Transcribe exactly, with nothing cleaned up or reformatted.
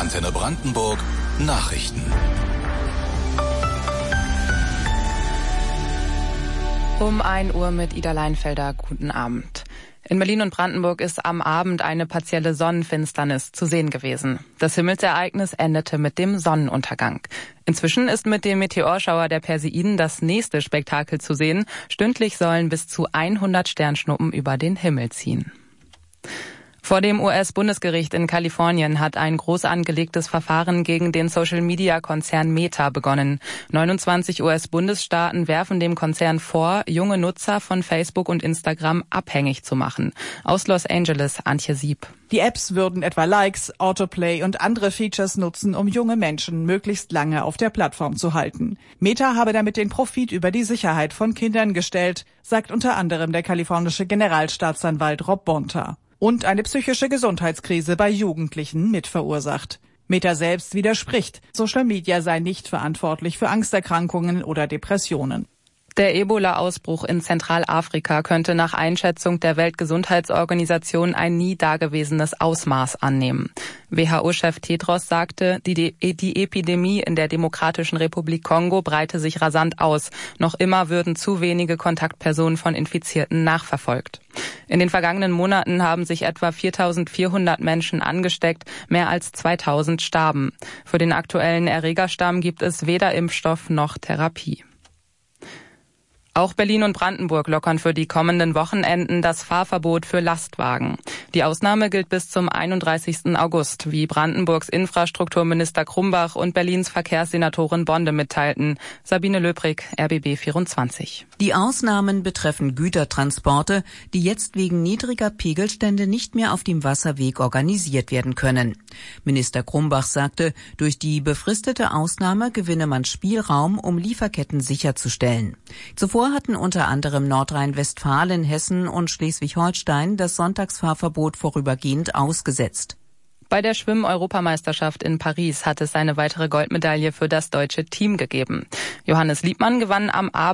Antenne Brandenburg Nachrichten. Um ein Uhr mit Ida Leinfelder. Guten Abend. In Berlin und Brandenburg ist am Abend eine partielle Sonnenfinsternis zu sehen gewesen. Das Himmelsereignis endete mit dem Sonnenuntergang. Inzwischen ist mit dem Meteorschauer der Perseiden das nächste Spektakel zu sehen. Stündlich sollen bis zu hundert Sternschnuppen über den Himmel ziehen. Vor dem U S-Bundesgericht in Kalifornien hat ein groß angelegtes Verfahren gegen den Social-Media-Konzern Meta begonnen. neunundzwanzig U S-Bundesstaaten werfen dem Konzern vor, junge Nutzer von Facebook und Instagram abhängig zu machen. Aus Los Angeles, Antje Sieb. Die Apps würden etwa Likes, Autoplay und andere Features nutzen, um junge Menschen möglichst lange auf der Plattform zu halten. Meta habe damit den Profit über die Sicherheit von Kindern gestellt, sagt unter anderem der kalifornische Generalstaatsanwalt Rob Bonta. Und eine psychische Gesundheitskrise bei Jugendlichen mit verursacht. Meta selbst widerspricht, Social Media sei nicht verantwortlich für Angsterkrankungen oder Depressionen. Der Ebola-Ausbruch in Zentralafrika könnte nach Einschätzung der Weltgesundheitsorganisation ein nie dagewesenes Ausmaß annehmen. W H O-Chef Tedros sagte, die, die Epidemie in der Demokratischen Republik Kongo breite sich rasant aus. Noch immer würden zu wenige Kontaktpersonen von Infizierten nachverfolgt. In den vergangenen Monaten haben sich etwa viertausendvierhundert Menschen angesteckt, mehr als zweitausend starben. Für den aktuellen Erregerstamm gibt es weder Impfstoff noch Therapie. Auch Berlin und Brandenburg lockern für die kommenden Wochenenden das Fahrverbot für Lastwagen. Die Ausnahme gilt bis zum einunddreißigsten August, wie Brandenburgs Infrastrukturminister Krumbach und Berlins Verkehrssenatorin Bonde mitteilten. Sabine Löbrig, R B B vierundzwanzig. Die Ausnahmen betreffen Gütertransporte, die jetzt wegen niedriger Pegelstände nicht mehr auf dem Wasserweg organisiert werden können. Minister Krumbach sagte, durch die befristete Ausnahme gewinne man Spielraum, um Lieferketten sicherzustellen. Zuvor hatten unter anderem Nordrhein-Westfalen, Hessen und Schleswig-Holstein das Sonntagsfahrverbot vorübergehend ausgesetzt. Bei der Schwimm-Europameisterschaft in Paris hat es eine weitere Goldmedaille für das deutsche Team gegeben. Johannes Liebmann gewann am Abend